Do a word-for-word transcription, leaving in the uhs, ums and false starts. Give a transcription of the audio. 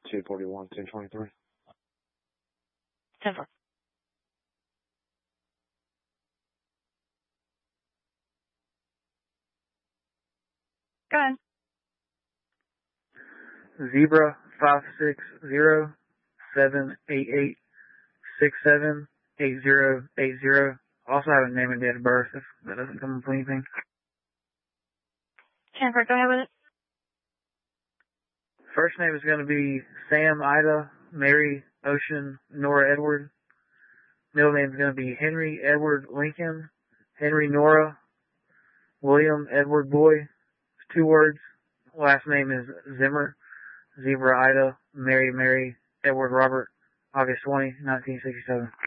two forty-one, ten twenty-three. ten four. Go ahead. Zebra five six zero seven eight eight six seven eight zero eight zero. Also have a name and date of birth if that doesn't come up with anything. ten four, go ahead with it. First name is going to be Sam Ida Mary Ocean Nora Edward. Middle name is going to be Henry Edward Lincoln Henry Nora William Edward Boy. Two words. Last name is Zimmer. Zebra Ida Mary Mary Edward Robert. August twentieth, nineteen sixty-seven.